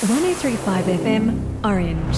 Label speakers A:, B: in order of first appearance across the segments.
A: 103.5 FM, Orange.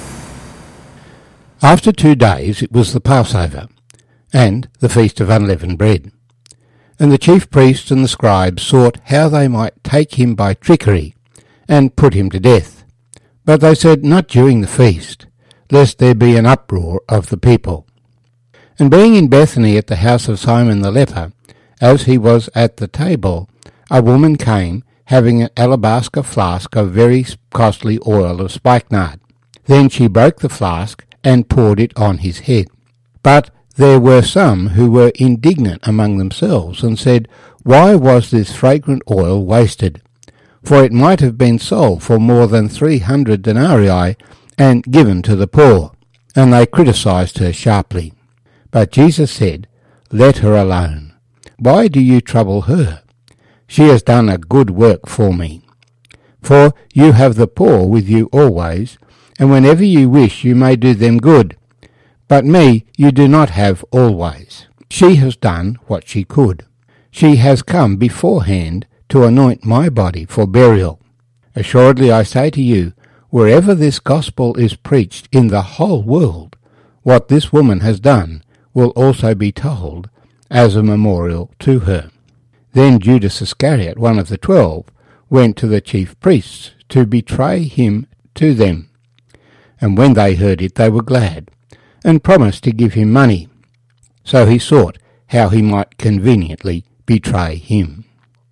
B: After 2 days it was the Passover, and the Feast of Unleavened Bread. And the chief priests and the scribes sought how they might take him by trickery, and put him to death. But they said, Not during the feast, lest there be an uproar of the people. And being in Bethany at the house of Simon the leper, as he was at the table, a woman came, having an alabaster flask of very costly oil of spikenard. Then she broke the flask, and poured it on his head. But there were some who were indignant among themselves, and said, Why was this fragrant oil wasted? For it might have been sold for more than 300 denarii, and given to the poor. And they criticized her sharply. But Jesus said, Let her alone. Why do you trouble her? She has done a good work for me. For you have the poor with you always, and whenever you wish you may do them good. But me you do not have always. She has done what she could. She has come beforehand to anoint my body for burial. Assuredly I say to you, wherever this gospel is preached in the whole world, what this woman has done will also be told as a memorial to her. Then Judas Iscariot, one of the 12, went to the chief priests to betray him to them. And when they heard it, they were glad, and promised to give him money. So he sought how he might conveniently betray him.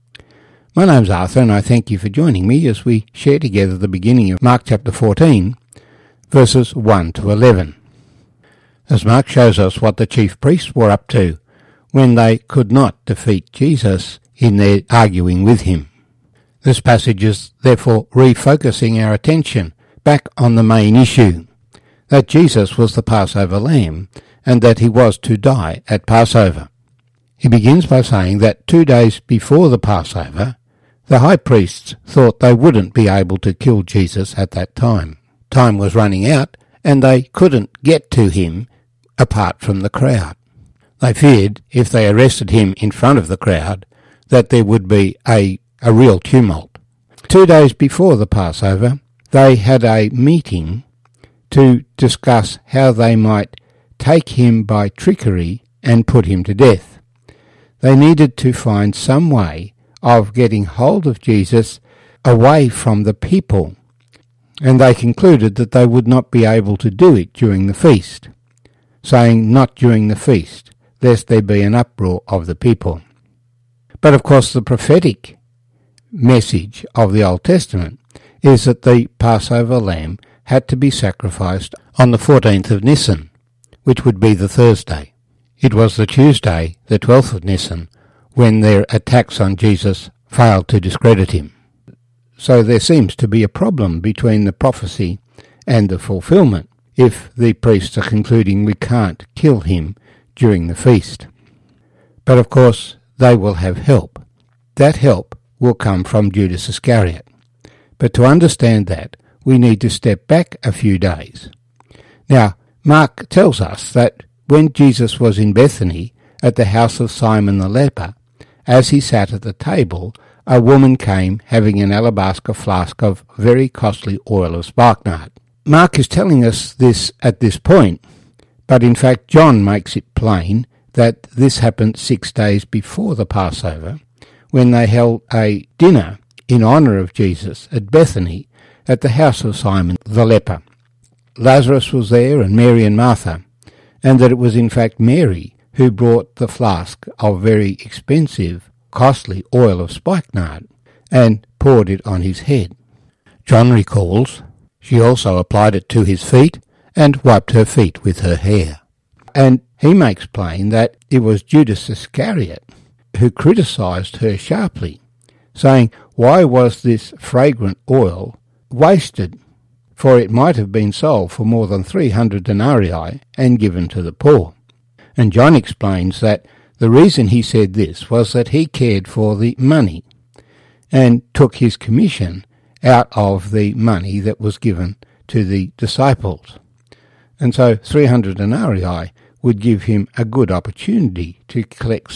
B: My name's Arthur, and I thank you for joining me as we share together the beginning of Mark chapter 14, verses 1 to 11. As Mark shows us what the chief priests were up to when they could not defeat Jesus in their arguing with him. This passage is therefore refocusing our attention back on the main issue, that Jesus was the Passover lamb, and that he was to die at Passover. He begins by saying that 2 days before the Passover, the high priests thought they wouldn't be able to kill Jesus at that time. Time was running out, and they couldn't get to him apart from the crowd. They feared if they arrested him in front of the crowd that there would be a real tumult. 2 days before the Passover, they had a meeting to discuss how they might take him by trickery and put him to death. They needed to find some way of getting hold of Jesus away from the people, and they concluded that they would not be able to do it during the feast, saying, Not during the feast, lest there be an uproar of the people. But of course the prophetic message of the Old Testament is that the Passover lamb had to be sacrificed on the 14th of Nisan, which would be the Thursday. It was the Tuesday, the 12th of Nisan, when their attacks on Jesus failed to discredit him. So there seems to be a problem between the prophecy and the fulfillment if the priests are concluding we can't kill him during the feast. But of course they will have help. That help will come from Judas Iscariot. But to understand that, we need to step back a few days. Now, Mark tells us that when Jesus was in Bethany at the house of Simon the leper, as he sat at the table, a woman came having an alabaster flask of very costly oil of spikenard. Mark is telling us this at this point, but in fact John makes it plain that this happened 6 days before the Passover, when they held a dinner in honour of Jesus at Bethany at the house of Simon the leper. Lazarus was there, and Mary and Martha, and that it was in fact Mary who brought the flask of very expensive, costly oil of spikenard and poured it on his head. John recalls she also applied it to his feet and wiped her feet with her hair. And he makes plain that it was Judas Iscariot who criticized her sharply, saying, Why was this fragrant oil wasted? For it might have been sold for more than 300 denarii and given to the poor. And John explains that the reason he said this was that he cared for the money and took his commission out of the money that was given to the disciples. And so 300 denarii would give him a good opportunity to collect